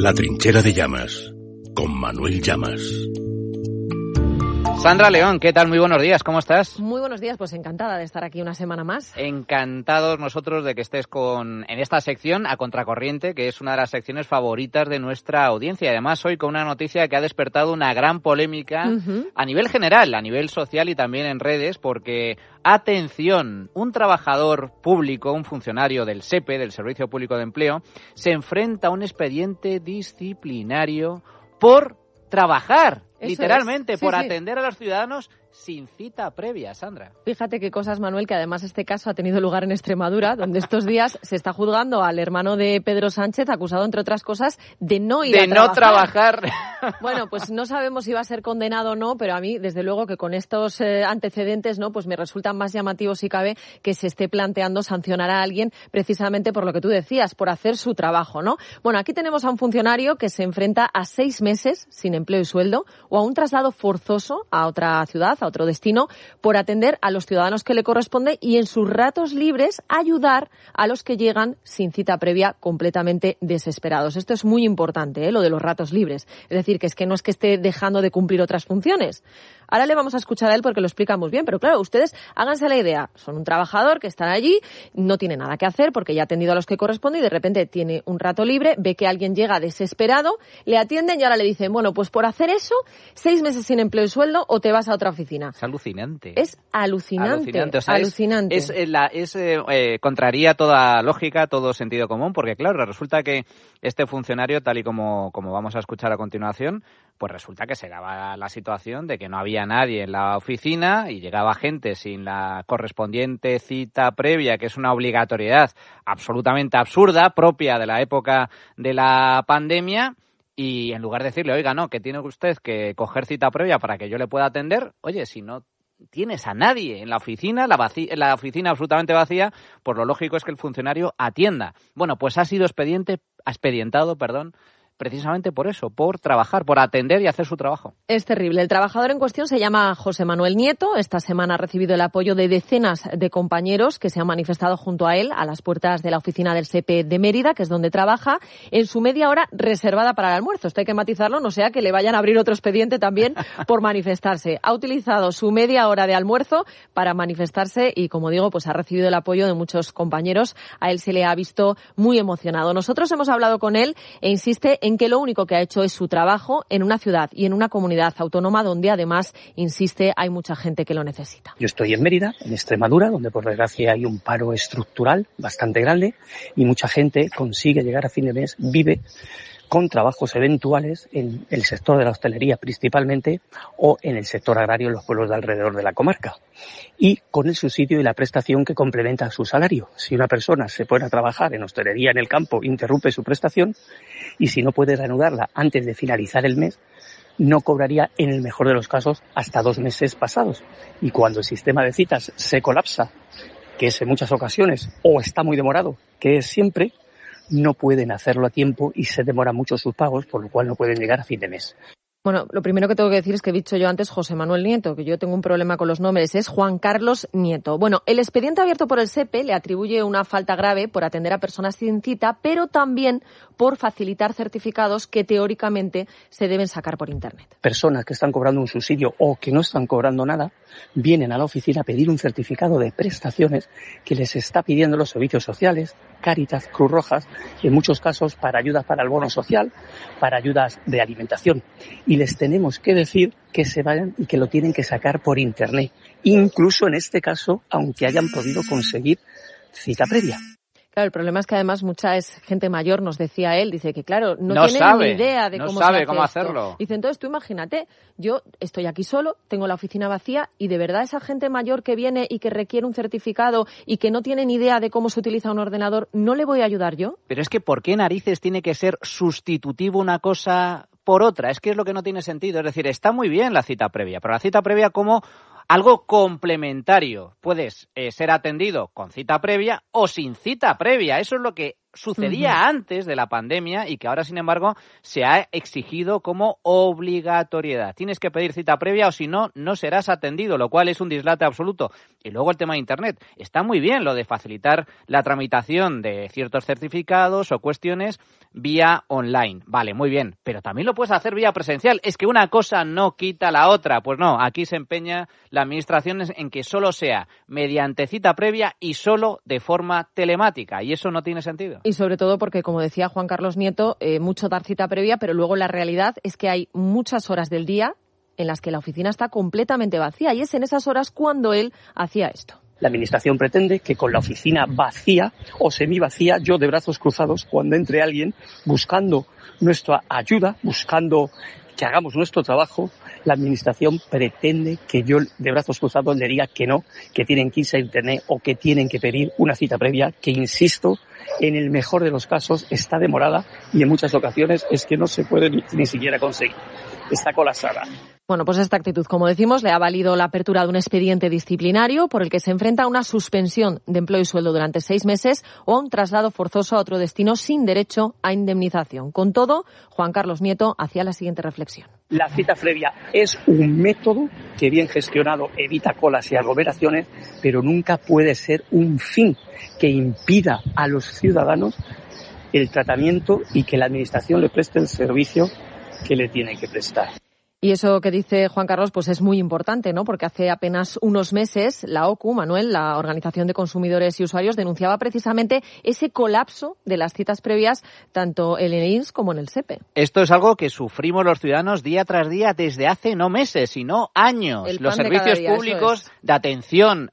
La trinchera de Llamas, con Manuel Llamas. Sandra León, ¿qué tal? Muy buenos días, ¿cómo estás? Muy buenos días, pues encantada de estar aquí una semana más. Encantados nosotros de que estés en esta sección A Contracorriente, que es una de las secciones favoritas de nuestra audiencia. Además, hoy con una noticia que ha despertado una gran polémica a nivel general, a nivel social y también en redes, porque, atención, un trabajador público, un funcionario del SEPE, del Servicio Público de Empleo, se enfrenta a un expediente disciplinario por trabajar. Eso literalmente, es. Sí, por atender a los ciudadanos sin cita previa, Sandra. Fíjate qué cosas, Manuel, que además este caso ha tenido lugar en Extremadura, donde estos días se está juzgando al hermano de Pedro Sánchez, acusado, entre otras cosas, de no ir a trabajar. De no trabajar. Bueno, pues no sabemos si va a ser condenado o no, pero a mí, desde luego, que con estos antecedentes, ¿no? Pues me resultan más llamativos, si cabe, que se esté planteando sancionar a alguien precisamente por lo que tú decías, por hacer su trabajo, ¿no? Bueno, aquí tenemos a un funcionario que se enfrenta a 6 meses sin empleo y sueldo o a un traslado forzoso a otra ciudad, a otro destino, por atender a los ciudadanos que le corresponde y en sus ratos libres ayudar a los que llegan sin cita previa completamente desesperados. Esto es muy importante, lo de los ratos libres. Es decir, que no es que esté dejando de cumplir otras funciones. Ahora le vamos a escuchar a él porque lo explica muy bien, pero claro, ustedes háganse la idea. Son un trabajador que está allí, no tiene nada que hacer porque ya ha atendido a los que corresponde y de repente tiene un rato libre, ve que alguien llega desesperado, le atienden y ahora le dicen, bueno, pues por hacer eso, 6 meses sin empleo y sueldo o te vas a otra oficina. Es alucinante. Es alucinante. O sea, alucinante. Contraría toda lógica, todo sentido común, porque claro, resulta que este funcionario, tal y como vamos a escuchar a continuación, pues resulta que se daba la situación de que no había nadie en la oficina y llegaba gente sin la correspondiente cita previa, que es una obligatoriedad absolutamente absurda, propia de la época de la pandemia. Y en lugar de decirle, oiga, no, que tiene usted que coger cita previa para que yo le pueda atender, oye, si no tienes a nadie en la oficina, la oficina absolutamente vacía, pues lo lógico es que el funcionario atienda. Bueno, pues ha sido expedientado, precisamente por eso, por trabajar, por atender y hacer su trabajo. Es terrible. El trabajador en cuestión se llama José Manuel Nieto. Esta semana ha recibido el apoyo de decenas de compañeros que se han manifestado junto a él a las puertas de la oficina del SEPE de Mérida, que es donde trabaja, en su media hora reservada para el almuerzo. Esto hay que matizarlo, no sea que le vayan a abrir otro expediente también por manifestarse. Ha utilizado su media hora de almuerzo para manifestarse y, como digo, pues ha recibido el apoyo de muchos compañeros. A él se le ha visto muy emocionado. Nosotros hemos hablado con él e insiste en que lo único que ha hecho es su trabajo en una ciudad y en una comunidad autónoma donde además, insiste, hay mucha gente que lo necesita. Yo estoy en Mérida, en Extremadura, donde por desgracia hay un paro estructural bastante grande y mucha gente consigue llegar a fin de mes, vive con trabajos eventuales en el sector de la hostelería principalmente o en el sector agrario en los pueblos de alrededor de la comarca y con el subsidio y la prestación que complementa su salario. Si una persona se pone a trabajar en hostelería en el campo, interrumpe su prestación y si no puede reanudarla antes de finalizar el mes, no cobraría en el mejor de los casos hasta 2 meses pasados. Y cuando el sistema de citas se colapsa, que es en muchas ocasiones, o está muy demorado, que es siempre, no pueden hacerlo a tiempo y se demoran mucho sus pagos, por lo cual no pueden llegar a fin de mes. Bueno, lo primero que tengo que decir es que he dicho yo antes José Manuel Nieto, que yo tengo un problema con los nombres, es Juan Carlos Nieto. Bueno, el expediente abierto por el SEPE le atribuye una falta grave por atender a personas sin cita, pero también por facilitar certificados que teóricamente se deben sacar por Internet. Personas que están cobrando un subsidio o que no están cobrando nada, vienen a la oficina a pedir un certificado de prestaciones que les está pidiendo los servicios sociales, Cáritas, Cruz Roja, y en muchos casos para ayudas para el bono social, para ayudas de alimentación. Y les tenemos que decir que se vayan y que lo tienen que sacar por Internet. Incluso en este caso, aunque hayan podido conseguir cita previa. Claro, el problema es que además mucha es gente mayor, nos decía él, dice que claro, no tienen ni idea de cómo se hace cómo esto. hacerlo. Dice, entonces tú imagínate, yo estoy aquí solo, tengo la oficina vacía y de verdad esa gente mayor que viene y que requiere un certificado y que no tiene ni idea de cómo se utiliza un ordenador, ¿no le voy a ayudar yo? Pero es que ¿por qué narices tiene que ser sustitutivo una cosa por otra? Es que es lo que no tiene sentido. Es decir, está muy bien la cita previa, pero la cita previa como algo complementario. Puedes ser atendido con cita previa o sin cita previa. Eso es lo que sucedía antes de la pandemia y que ahora, sin embargo, se ha exigido como obligatoriedad. Tienes que pedir cita previa o si no, no serás atendido, lo cual es un dislate absoluto. Y luego el tema de Internet. Está muy bien lo de facilitar la tramitación de ciertos certificados o cuestiones vía online. Vale, muy bien, pero también lo puedes hacer vía presencial. Es que una cosa no quita la otra. Pues no, aquí se empeña la administración en que solo sea mediante cita previa y solo de forma telemática. Y eso no tiene sentido. Y sobre todo porque, como decía Juan Carlos Nieto, mucho dar cita previa, pero luego la realidad es que hay muchas horas del día en las que la oficina está completamente vacía. Y es en esas horas cuando él hacía esto. La Administración pretende que con la oficina vacía o semivacía, yo de brazos cruzados, cuando entre alguien buscando nuestra ayuda, buscando que hagamos nuestro trabajo, la Administración pretende que yo de brazos cruzados le diga que no, que tienen que irse a Internet o que tienen que pedir una cita previa, que insisto, en el mejor de los casos está demorada y en muchas ocasiones es que no se puede ni siquiera conseguir. Está colapsada. Bueno, pues esta actitud, como decimos, le ha valido la apertura de un expediente disciplinario por el que se enfrenta a una suspensión de empleo y sueldo durante 6 meses o a un traslado forzoso a otro destino sin derecho a indemnización. Con todo, Juan Carlos Nieto hacía la siguiente reflexión. La cita previa es un método que bien gestionado evita colas y aglomeraciones, pero nunca puede ser un fin que impida a los ciudadanos el tratamiento y que la Administración le preste el servicio que le tiene que prestar. Y eso que dice Juan Carlos, pues es muy importante, ¿no? Porque hace apenas unos meses la OCU, Manuel, la Organización de Consumidores y Usuarios, denunciaba precisamente ese colapso de las citas previas, tanto en el INS como en el SEPE. Esto es algo que sufrimos los ciudadanos día tras día desde hace no meses, sino años. Los servicios públicos de atención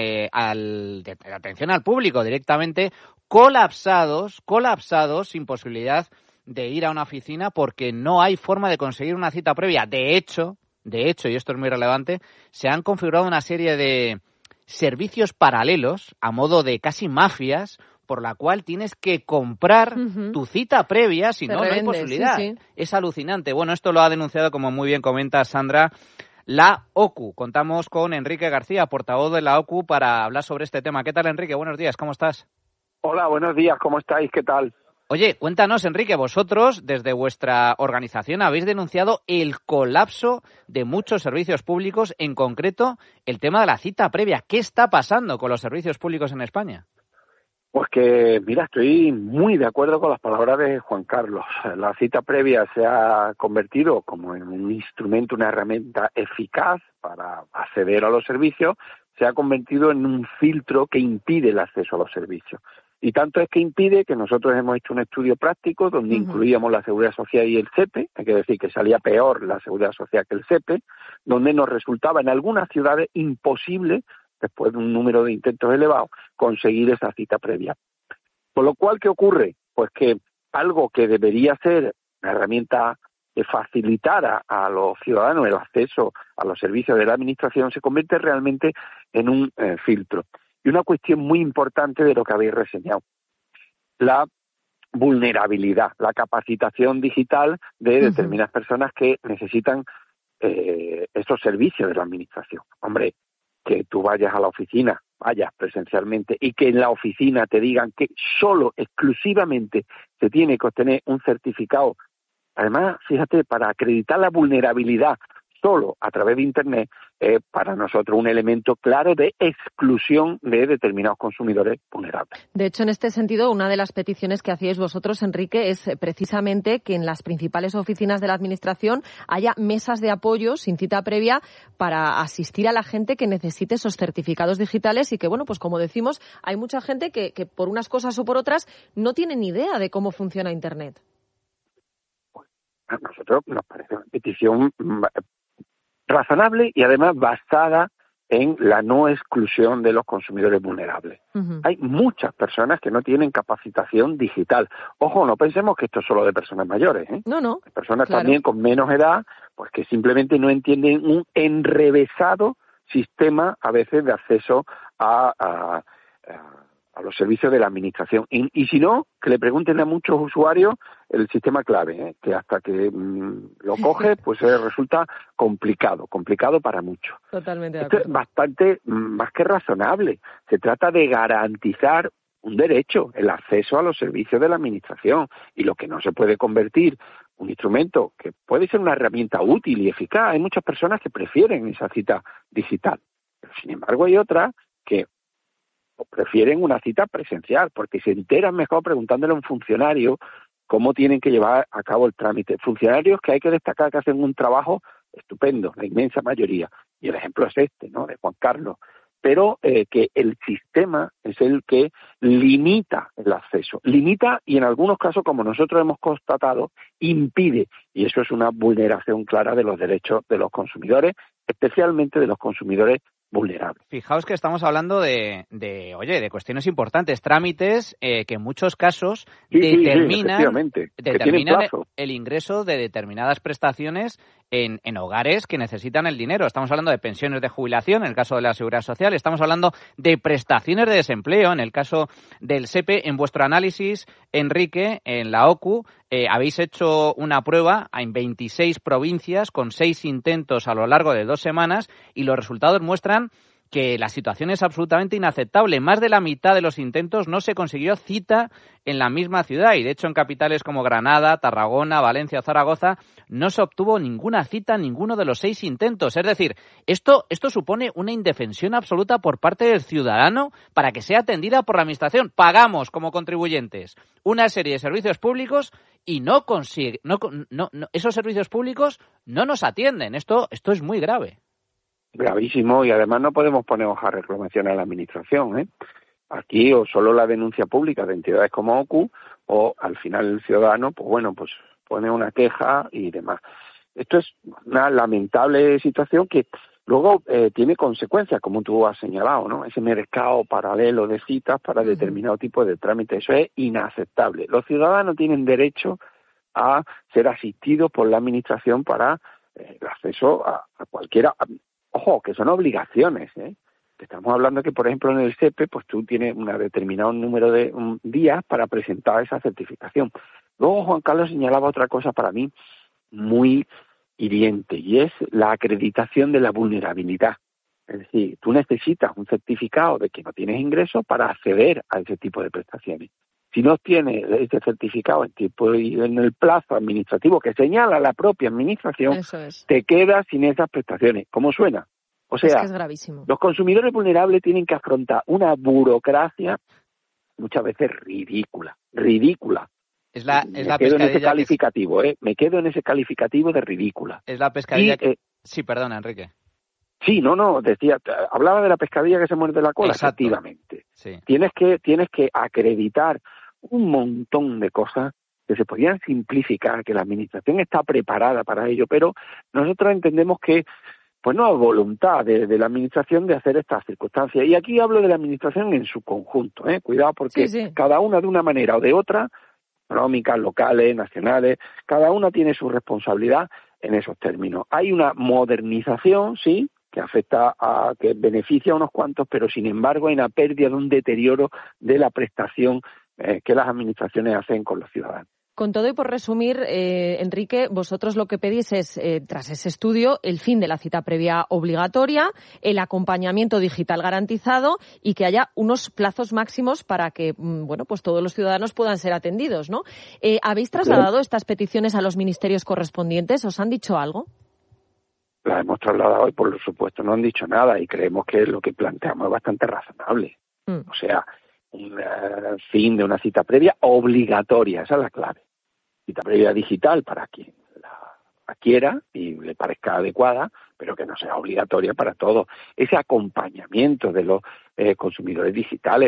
al público directamente colapsados, sin posibilidad de ir a una oficina porque no hay forma de conseguir una cita previa. De hecho, y esto es muy relevante, se han configurado una serie de servicios paralelos a modo de casi mafias por la cual tienes que comprar tu cita previa, si no, no hay posibilidad. Sí. Es alucinante. Bueno, esto lo ha denunciado, como muy bien comenta Sandra, la OCU. Contamos con Enrique García, portavoz de la OCU, para hablar sobre este tema. ¿Qué tal, Enrique? Buenos días, ¿cómo estás? Hola, buenos días, ¿cómo estáis? ¿Qué tal? Oye, cuéntanos, Enrique, vosotros desde vuestra organización habéis denunciado el colapso de muchos servicios públicos, en concreto el tema de la cita previa. ¿Qué está pasando con los servicios públicos en España? Pues que, mira, estoy muy de acuerdo con las palabras de Juan Carlos. La cita previa se ha convertido como en un instrumento, una herramienta eficaz para acceder a los servicios, se ha convertido en un filtro que impide el acceso a los servicios. Y tanto es que impide que nosotros hemos hecho un estudio práctico donde incluíamos la Seguridad Social y el SEPE, hay que decir que salía peor la Seguridad Social que el SEPE, donde nos resultaba en algunas ciudades imposible, después de un número de intentos elevados, conseguir esa cita previa. Por lo cual, ¿qué ocurre? Pues que algo que debería ser una herramienta que facilitara a los ciudadanos el acceso a los servicios de la Administración se convierte realmente en un filtro. Y una cuestión muy importante de lo que habéis reseñado, la vulnerabilidad, la capacitación digital de determinadas personas que necesitan esos servicios de la Administración. Hombre, que tú vayas a la oficina, vayas presencialmente y que en la oficina te digan que solo, exclusivamente, se tiene que obtener un certificado. Además, fíjate, para acreditar la vulnerabilidad solo a través de Internet es para nosotros un elemento claro de exclusión de determinados consumidores vulnerables. De hecho, en este sentido, una de las peticiones que hacíais vosotros, Enrique, es precisamente que en las principales oficinas de la Administración haya mesas de apoyo sin cita previa para asistir a la gente que necesite esos certificados digitales y que, bueno, pues como decimos, hay mucha gente que por unas cosas o por otras no tiene ni idea de cómo funciona Internet. A nosotros nos parece una petición razonable y además basada en la no exclusión de los consumidores vulnerables. Hay muchas personas que no tienen capacitación digital. Ojo, no pensemos que esto es solo de personas mayores, ¿eh? No. Hay personas también con menos edad, pues que simplemente no entienden un enrevesado sistema a veces de acceso a los servicios de la Administración. Y si no, que le pregunten a muchos usuarios el sistema clave, que hasta que lo coge, pues resulta complicado para muchos. Totalmente de acuerdo. Esto es bastante más que razonable. Se trata de garantizar un derecho, el acceso a los servicios de la administración, y lo que no se puede convertir un instrumento que puede ser una herramienta útil y eficaz. Hay muchas personas que prefieren esa cita digital, pero sin embargo hay otras que prefieren una cita presencial porque se enteran mejor preguntándole a un funcionario cómo tienen que llevar a cabo el trámite. Funcionarios que hay que destacar que hacen un trabajo estupendo, la inmensa mayoría, y el ejemplo es este, ¿no?, de Juan Carlos, pero que el sistema es el que limita el acceso, limita y en algunos casos, como nosotros hemos constatado, impide, y eso es una vulneración clara de los derechos de los consumidores, especialmente de los consumidores vulnerables. Fijaos que estamos hablando de cuestiones importantes, trámites que en muchos casos determinan el ingreso de determinadas prestaciones en hogares que necesitan el dinero. Estamos hablando de pensiones de jubilación, en el caso de la Seguridad Social, estamos hablando de prestaciones de desempleo, en el caso del SEPE. En vuestro análisis, Enrique, en la OCU, habéis hecho una prueba en 26 provincias con 6 intentos a lo largo de 2 semanas y los resultados muestran que la situación es absolutamente inaceptable. Más de la mitad de los intentos no se consiguió cita en la misma ciudad y, de hecho, en capitales como Granada, Tarragona, Valencia o Zaragoza no se obtuvo ninguna cita en ninguno de los 6 intentos. Es decir, esto supone una indefensión absoluta por parte del ciudadano para que sea atendida por la Administración. Pagamos como contribuyentes una serie de servicios públicos y esos servicios públicos no nos atienden. Esto es muy grave. Gravísimo, y además no podemos poner hoja de reclamación a la Administración, ¿eh? Aquí o solo la denuncia pública de entidades como OCU o al final el ciudadano, pues pone una queja y demás. Esto es una lamentable situación que luego tiene consecuencias, como tú has señalado, ¿no? Ese mercado paralelo de citas para determinado tipo de trámite, eso es inaceptable. Los ciudadanos tienen derecho a ser asistidos por la Administración para el acceso a cualquiera. Ojo, que son obligaciones, ¿eh? Estamos hablando que, por ejemplo, en el SEPE, pues tú tienes un determinado número de días para presentar esa certificación. Luego Juan Carlos señalaba otra cosa para mí muy hiriente, y es la acreditación de la vulnerabilidad. Es decir, tú necesitas un certificado de que no tienes ingresos para acceder a ese tipo de prestaciones. Si no tienes este certificado en tiempo y en el plazo administrativo que señala la propia Administración, te quedas sin esas prestaciones. ¿Cómo suena? O sea, es que es gravísimo. Los consumidores vulnerables tienen que afrontar una burocracia muchas veces ridícula. Es la me quedo en ese calificativo, me quedo en ese calificativo de ridícula. Es la pescadilla Sí, perdona, Enrique. Sí, decía, hablaba de la pescadilla que se muerde la cola. Exacto. Efectivamente. Sí. Tienes que acreditar un montón de cosas que se podían simplificar, que la Administración está preparada para ello, pero nosotros entendemos que pues no hay voluntad de la Administración de hacer estas circunstancias. Y aquí hablo de la Administración en su conjunto, cuidado, porque cada una de una manera o de otra, económicas, locales, nacionales, cada una tiene su responsabilidad en esos términos. Hay una modernización, sí, que afecta que beneficia a unos cuantos, pero sin embargo hay una pérdida de un deterioro de la prestación que las administraciones hacen con los ciudadanos. Con todo y por resumir, Enrique, vosotros lo que pedís es, tras ese estudio, el fin de la cita previa obligatoria, el acompañamiento digital garantizado y que haya unos plazos máximos para que, pues todos los ciudadanos puedan ser atendidos, ¿no? ¿Habéis trasladado estas peticiones a los ministerios correspondientes? ¿Os han dicho algo? Las hemos trasladado y, por supuesto, no han dicho nada, y creemos que lo que planteamos es bastante razonable. O sea, un fin de una cita previa obligatoria, esa es la clave. Cita previa digital para quien la quiera y le parezca adecuada, pero que no sea obligatoria para todos. Ese acompañamiento de los consumidores digitales,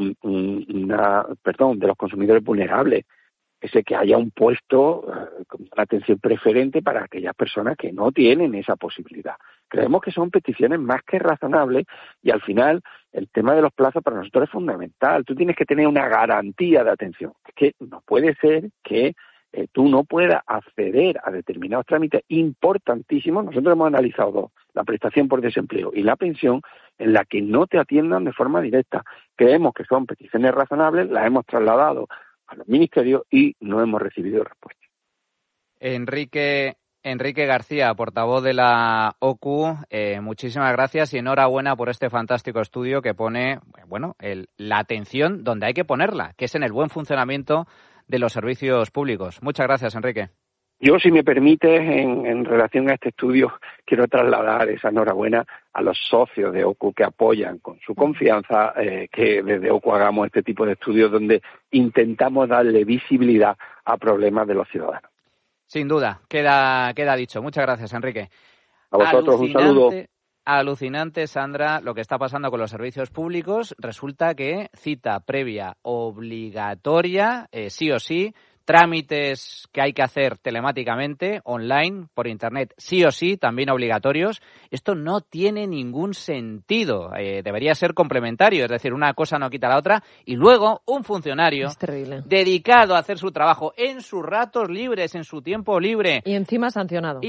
de los consumidores vulnerables, ese que haya un puesto con una atención preferente para aquellas personas que no tienen esa posibilidad. Creemos que son peticiones más que razonables, y al final el tema de los plazos para nosotros es fundamental. Tú tienes que tener una garantía de atención. Es que no puede ser que tú no puedas acceder a determinados trámites importantísimos. Nosotros hemos analizado dos: la prestación por desempleo y la pensión, en la que no te atiendan de forma directa. Creemos que son peticiones razonables, las hemos trasladado a los ministerios y no hemos recibido respuesta. Enrique Enrique García, portavoz de la OCU, muchísimas gracias y enhorabuena por este fantástico estudio que pone, bueno, la atención donde hay que ponerla, que es en el buen funcionamiento de los servicios públicos. Muchas gracias, Enrique. Yo, si me permite, en relación a este estudio, quiero trasladar esa enhorabuena a los socios de OCU que apoyan con su confianza que desde OCU hagamos este tipo de estudios donde intentamos darle visibilidad a problemas de los ciudadanos. Sin duda, queda dicho. Muchas gracias, Enrique. A vosotros un saludo. Alucinante, Sandra, lo que está pasando con los servicios públicos. Resulta que cita previa obligatoria, sí o sí, trámites que hay que hacer telemáticamente, online, por internet, sí o sí, también obligatorios. Esto no tiene ningún sentido. Debería ser complementario, es decir, una cosa no quita la otra. Y luego, un funcionario dedicado a hacer su trabajo en sus ratos libres, en su tiempo libre. Y encima sancionado.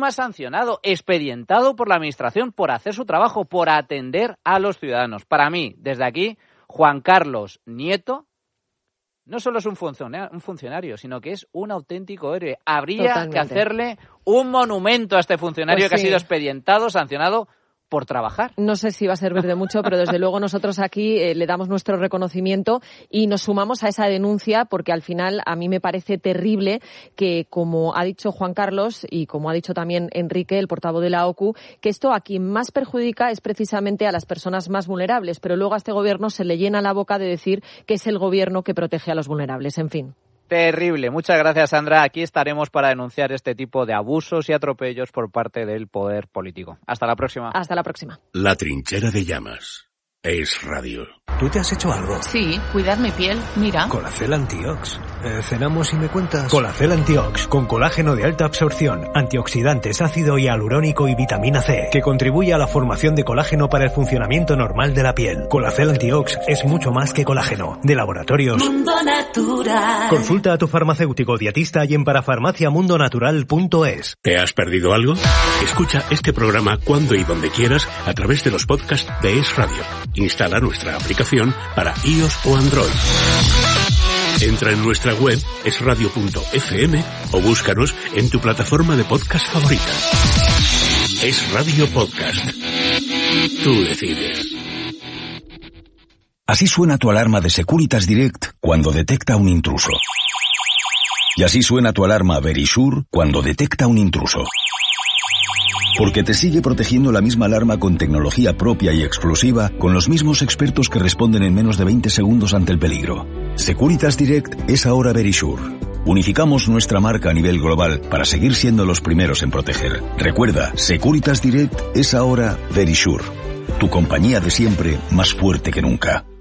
Expedientado por la Administración por hacer su trabajo, por atender a los ciudadanos. Para mí, desde aquí, Juan Carlos Nieto no solo es un funcionario, sino que es un auténtico héroe. Habría que hacerle un monumento a este funcionario que ha sido expedientado, sancionado por trabajar. No sé si va a servir de mucho, pero desde luego nosotros aquí le damos nuestro reconocimiento y nos sumamos a esa denuncia porque al final a mí me parece terrible que, como ha dicho Juan Carlos y como ha dicho también Enrique, el portavoz de la OCU, que esto a quien más perjudica es precisamente a las personas más vulnerables, pero luego a este gobierno se le llena la boca de decir que es el gobierno que protege a los vulnerables. En fin. Terrible. Muchas gracias, Sandra. Aquí estaremos para denunciar este tipo de abusos y atropellos por parte del poder político. Hasta la próxima. Hasta la próxima. La trinchera de llamas. Es radio. ¿Tú te has hecho algo? Sí, cuidar mi piel, mira. Colacel Antiox. ¿Cenamos y me cuentas? Colacel Antiox, con colágeno de alta absorción, antioxidantes, ácido hialurónico y vitamina C, que contribuye a la formación de colágeno para el funcionamiento normal de la piel. Colacel Antiox es mucho más que colágeno. De Laboratorios Mundo Natural. Consulta a tu farmacéutico dietista y en parafarmaciamundonatural.es. ¿Te has perdido algo? Escucha este programa cuando y donde quieras a través de los podcasts de Es Radio. Instala nuestra aplicación para iOS o Android. Entra en nuestra web esradio.fm o búscanos en tu plataforma de podcast favorita. Es Radio Podcast. Tú decides. Así suena tu alarma de Securitas Direct cuando detecta un intruso. Y así suena tu alarma Verisure cuando detecta un intruso. Porque te sigue protegiendo la misma alarma con tecnología propia y exclusiva, con los mismos expertos que responden en menos de 20 segundos ante el peligro. Securitas Direct es ahora Verisure. Unificamos nuestra marca a nivel global para seguir siendo los primeros en proteger. Recuerda, Securitas Direct es ahora Verisure. Tu compañía de siempre más fuerte que nunca.